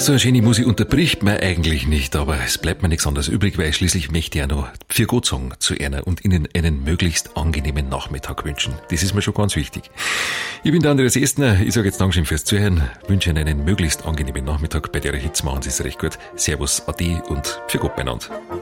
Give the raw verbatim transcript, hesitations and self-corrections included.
So eine schöne Musik unterbricht man eigentlich nicht, aber es bleibt mir nichts anderes übrig, weil schließlich möchte ich ja noch für Gott sagen zu einer und Ihnen einen möglichst angenehmen Nachmittag wünschen. Das ist mir schon ganz wichtig. Ich bin der Andreas Estner, ich sage jetzt Dankeschön fürs Zuhören, wünsche Ihnen einen möglichst angenehmen Nachmittag. Bei der Hitze machen Sie es recht gut. Servus, Ade und für Gott beieinander.